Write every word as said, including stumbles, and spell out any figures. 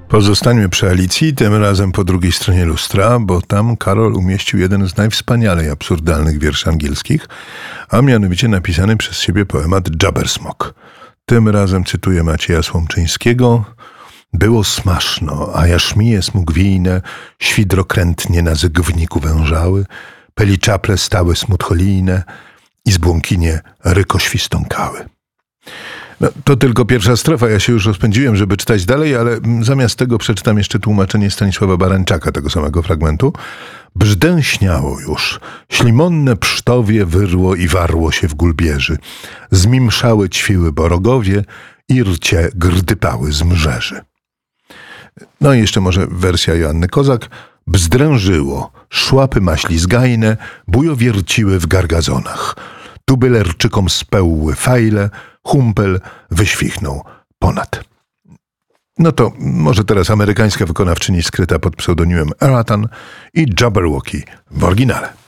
Pozostańmy przy Alicji, tym razem po drugiej stronie lustra, bo tam Karol umieścił jeden z najwspanialej absurdalnych wierszy angielskich, a mianowicie napisany przez siebie poemat Jabbersmock. Tym razem cytuję Macieja Słomczyńskiego. Było smaszno, a jarzmije smugwijne, świdrokrętnie na zygwniku wężały, peliczaple stały smutcholijne i z błąkinie rykoświstąkały. No, to tylko pierwsza strofa, ja się już rozpędziłem, żeby czytać dalej, ale zamiast tego przeczytam jeszcze tłumaczenie Stanisława Barańczaka tego samego fragmentu. Brzdę śniało już, ślimonne psztowie wyrło i warło się w gulbierzy, zmimszały ćwiły borogowie i rcie grdypały z mrzeży. No i jeszcze może wersja Joanny Kozak. Bzdrężyło, szłapy maślizgajne, bujo wierciły w gargazonach. Tubylerczykom spełły fajle, humpel wyświchnął ponad. No to może teraz amerykańska wykonawczyni skryta pod pseudonimem Eratan i Jabberwocky w oryginale.